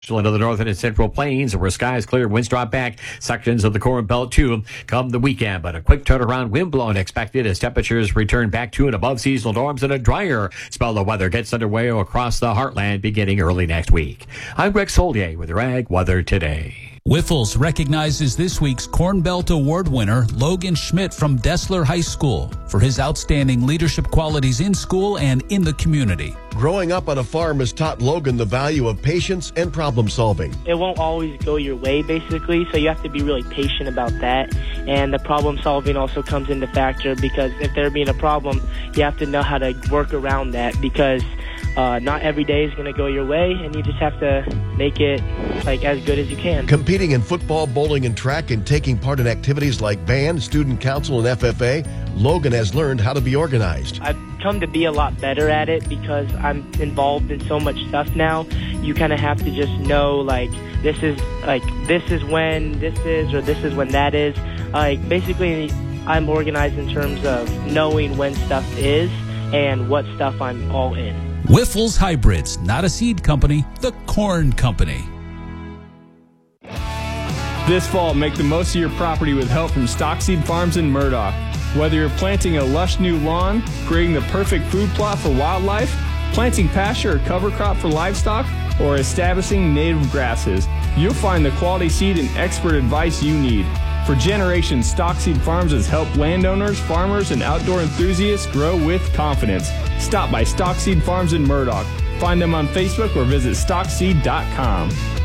Into the northern and central plains where skies clear, winds drop back. Sections of the Corn Belt too come the weekend, but a quick turnaround, wind blowing expected as temperatures return back to and above seasonal norms, and a drier spell of weather gets underway across the heartland beginning early next week. I'm Greg Solier with your Ag Weather Today. Whiffles recognizes this week's Corn Belt Award winner, Logan Schmidt from Dessler High School, for his outstanding leadership qualities in school and in the community. Growing up on a farm has taught Logan the value of patience and problem solving. It won't always go your way, basically, so you have to be really patient about that. And the problem solving also comes into factor because if there being a problem, you have to know how to work around that because not every day is going to go your way, and you just have to make it like as good as you can. Competing in football, bowling, and track, and taking part in activities like band, student council, and FFA, Logan has learned how to be organized. I've come to be a lot better at it because I'm involved in so much stuff now. You kind of have to just know, like, this is when this is, or this is when that is. Like, basically, I'm organized in terms of knowing when stuff is and what stuff I'm all in. Whiffles Hybrids, not a seed company, the corn company. This fall, make the most of your property with help from Stock Seed Farms in Murdoch. Whether you're planting a lush new lawn, creating the perfect food plot for wildlife, planting pasture or cover crop for livestock, or establishing native grasses, you'll find the quality seed and expert advice you need. For generations, Stock Seed Farms has helped landowners, farmers, and outdoor enthusiasts grow with confidence. Stop by Stock Seed Farms in Murdoch. Find them on Facebook or visit stockseed.com.